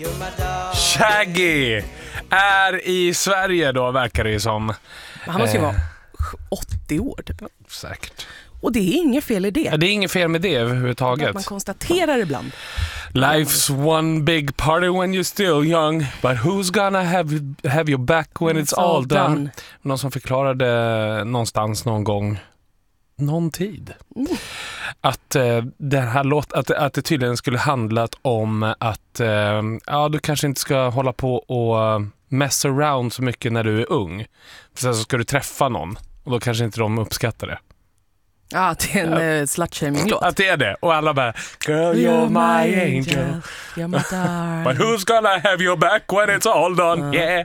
Shaggy är i Sverige då, verkar det ju som. Han måste ju vara 80 år typ. Säkert. Och det är inget fel i det. Ja, det är inget fel med det överhuvudtaget. Att man konstaterar ibland. Life's one big party when you're still young, but who's gonna have your back when it's all done? Någon som förklarade någonstans någon gång, någon tid, att den här att det tydligen skulle handlat om att du kanske inte ska hålla på och mess around så mycket när du är ung. För sen så ska du träffa någon och då kanske inte de uppskattar det. Ja, det är en slut-shaming-låt. Att det är det. Och alla bara, girl, you're my angel. You're my darling. But who's gonna have your back when it's all done? Yeah.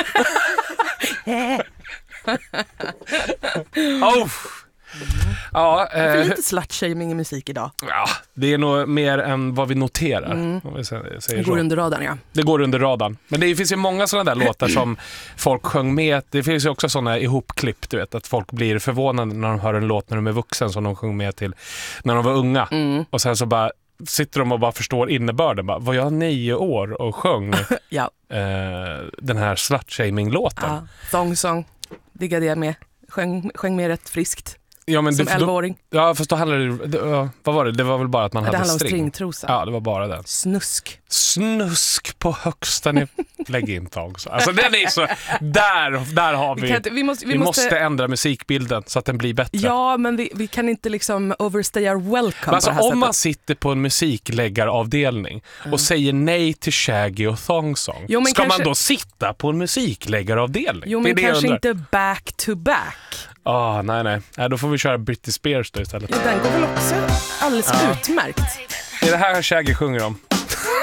Oh. Ja, för lite slut-shaming i musik idag. Ja, det är nog mer än vad vi noterar. Om vi säger det går under radarn, ja. Det går under radarn. Men det finns ju många sådana där låtar som folk sjöng med. Det finns ju också sådana ihopklipp, du vet, att folk blir förvånade när de hör en låt när de är vuxen som de sjöng med till när de var unga. Och sen så bara sitter de och bara förstår innebörden. Bara, var jag 9 år och sjöng ja. Den här slut-shaming-låten? Ja, Song. Diggade jag med. Sjöng med rätt friskt. Ja, men som 11-åring. Ja, fast då handlade det... Vad var det? Det var väl bara att man hade string. Det handlade om stringtrosa. Ja, det var bara det. Snusk på högsta nivå. Lägg in tag. Alltså den är så... Där har vi... Vi måste ändra musikbilden så att den blir bättre. Ja, men vi kan inte liksom overstay our welcome alltså, på det här om man sättet. sitter på en musikläggaravdelning och säger nej till Shaggy och Thong Song, ska man då sitta på en musikläggaravdelning? Jo, men kanske inte back to back. Nej, då får vi köra Britney Spears då istället. Ja, den går väl också alldeles utmärkt. Det är det här Shaggy sjunger om.